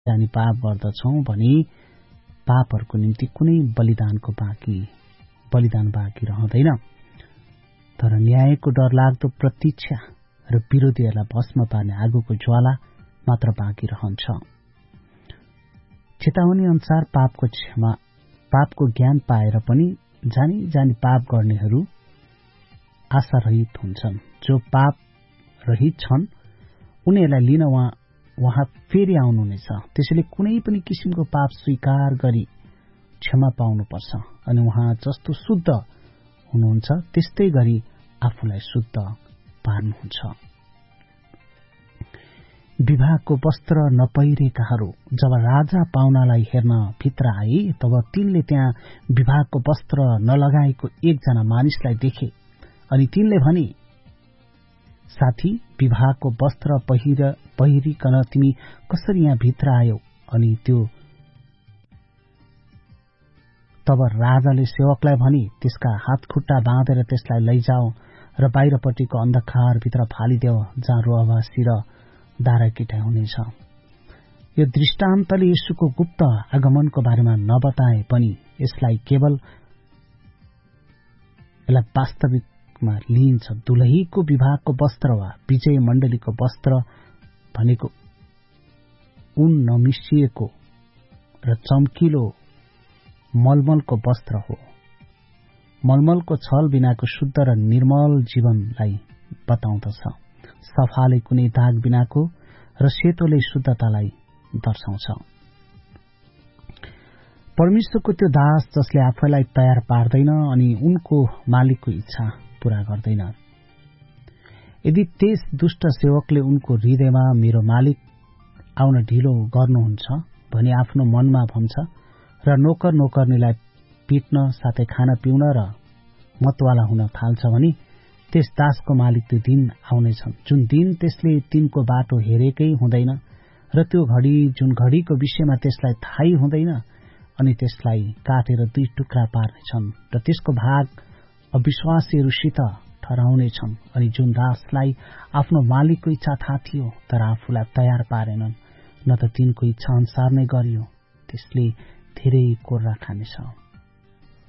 जानी पाप गर्दछौं भने पापहरूको निम्ति कुनै बलिदान बाँकी रहँदैन। तर न्यायको डरलाग्दो प्रतीक्षा र विरोधीहरूलाई भस्म पार्ने आगोको ज्वाला मात्र बाँकी रहन्छ। चेतावनी अनुसार पापको ज्ञान पाएर पनि जानी जानी पाप गर्नेहरू आशा रहित हुन्छन्। जो पाप रहित छन् उनीहरूलाई लिन उहाँ फेरि आउनुहुनेछ। त्यसैले कुनै पनि किसिमको पाप स्वीकार गरी क्षमा पाउनुपर्छ अनि उहाँ जस्तो शुद्ध हुनुहुन्छ त्यस्तै गरी आफूलाई शुद्ध पार्नुहुन्छ। विवाहको वस्त्र नपहिरेकाहरू जब राजा पाहुनालाई हेर्न भित्र आए तब तिनले त्यहाँ विवाहको वस्त्र नलगाएको एकजना मानिसलाई देखे अनि तिनले भने, साथी, विवाहको वस्त्र पहिरिकन तिमी कसरी यहाँ भित्र आयौ? अनि त्यो तब राजाले सेवकलाई भने, त्यसका हातखुट्टा बाँधेर त्यसलाई लैजाओ र बाहिरपट्टिको अन्धकार भित्र फालिदेऊ जहाँ रुवासी र दाराकिटा हुनेछ। यो दृष्टान्तले येशूको गुप्त आगमनको बारेमा नबताए पनि यसलाई वास्तविकमा लिइन्छ। दुलहीको विवाहको वस्त्र वा विजय मण्डलीको वस्त्र भनेको ऊन नमिसिएको र चम्किलो मलमलको वस्त्र हो। मलमलको छल बिनाको शुद्ध र निर्मल जीवनलाई बताउँदछ। सफाले कुनै दाग बिनाको र सेतोले शुद्धतालाई दर्शाउँछ। परमेश्वरको त्यो दास जसले आफैलाई तयार पार्दैन अनि उनको मालिकको इच्छा पूरा गर्दैन। यदि त्यस दुष्ट सेवकले उनको हृदयमा मेरो मालिक आउन ढिलो गर्नुहुन्छ भने आफ्नो मनमा भन्छ र नोकरनीलाई पिट्न साथै खाना पिउन र मतवाला हुन थाल्छ भने त्यस दासको मालिक त्यो दिन आउनेछन् जुन दिन त्यसले तिनको बाटो हेरेकै हुँदैन र त्यो घडी जुन घडीको विषयमा त्यसलाई थाहै हुँदैन अनि त्यसलाई काटेर 2 टुक्रा पार्नेछन् र त्यसको भाग अविश्वासीहरूसित ठहराउनेछन्। अनि जुन दासलाई आफ्नो मालिकको इच्छा थाहा थियो तर आफूलाई तयार पारेनन् न त तिनको इच्छा अनुसार नै गरियो त्यसले धेरै कोर्रा खानेछ।